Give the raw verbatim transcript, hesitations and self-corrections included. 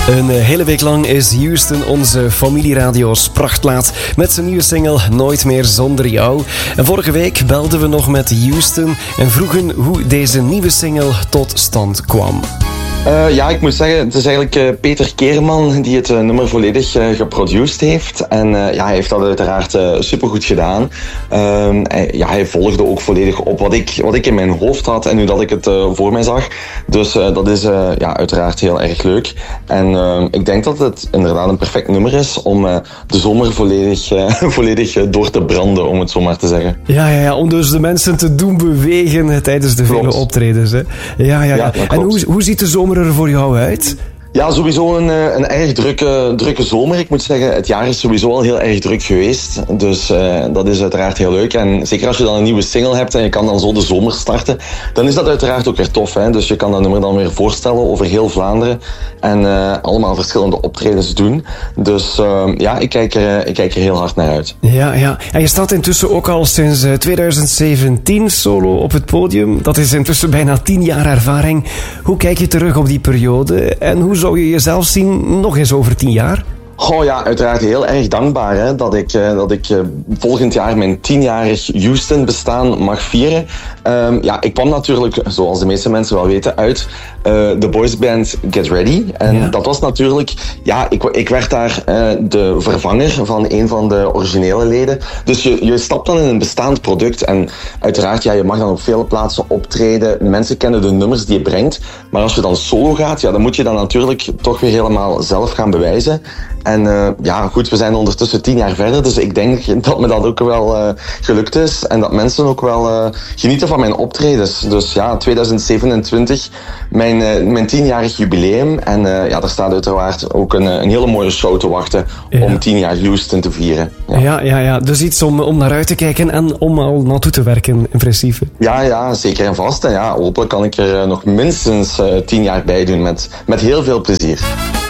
Een hele week lang is Houston onze familieradio's prachtplaat met zijn nieuwe single Nooit meer zonder jou. En vorige week belden we nog met Houston en vroegen hoe deze nieuwe single tot stand kwam. Uh, ja, ik moet zeggen, het is eigenlijk uh, Peter Keerman die het uh, nummer volledig uh, geproduceerd heeft. En uh, ja, hij heeft dat uiteraard uh, supergoed gedaan. Uh, hij, ja, hij volgde ook volledig op wat ik, wat ik in mijn hoofd had en nu dat ik het uh, voor mij zag. Dus uh, dat is uh, ja, uiteraard heel erg leuk. En uh, ik denk dat het inderdaad een perfect nummer is om uh, de zomer volledig, uh, volledig uh, door te branden, om het zo maar te zeggen. Ja, ja, ja, om dus de mensen te doen bewegen tijdens de vele optredens. Hè? Ja, ja, ja. ja en hoe, hoe ziet de zomer er voor jou uit? Ja, sowieso een, een erg drukke, drukke zomer. Ik moet zeggen, het jaar is sowieso al heel erg druk geweest. Dus uh, dat is uiteraard heel leuk. En zeker als je dan een nieuwe single hebt en je kan dan zo de zomer starten, dan is dat uiteraard ook weer tof. Hè? Dus je kan dat nummer dan weer voorstellen over heel Vlaanderen. En uh, allemaal verschillende optredens doen. Dus uh, ja, ik kijk, er, ik kijk er heel hard naar uit. Ja, ja. En je staat intussen ook al sinds twintig zeventien solo op het podium. Dat is intussen bijna tien jaar ervaring. Hoe kijk je terug op die periode? En hoe zou je jezelf zien nog eens over tien jaar? Oh ja, uiteraard heel erg dankbaar hè, dat ik, uh, dat ik uh, volgend jaar mijn tienjarig Houston bestaan mag vieren. Um, ja, ik kwam natuurlijk, zoals de meeste mensen wel weten, uit uh, de boysband Get Ready. En ja. dat was natuurlijk, ja, ik, ik werd daar uh, de vervanger van een van de originele leden. Dus je, je stapt dan in een bestaand product en uiteraard, ja, je mag dan op vele plaatsen optreden. Mensen kennen de nummers die je brengt. Maar als je dan solo gaat, ja, dan moet je dan natuurlijk toch weer helemaal zelf gaan bewijzen. En uh, ja, goed, we zijn ondertussen tien jaar verder, dus ik denk dat me dat ook wel uh, gelukt is. En dat mensen ook wel uh, genieten van mijn optredens. Dus ja, twintig zevenentwintig, mijn, uh, mijn tienjarig jubileum. En uh, ja, daar staat uiteraard ook een, een hele mooie show te wachten ja. om tien jaar Houston te vieren. Ja, ja, ja, ja. Dus iets om, om naar uit te kijken en om al naartoe te werken, in principe. Ja, ja, zeker en vast. En ja, hopelijk kan ik er nog minstens uh, tien jaar bij doen met, met heel veel plezier.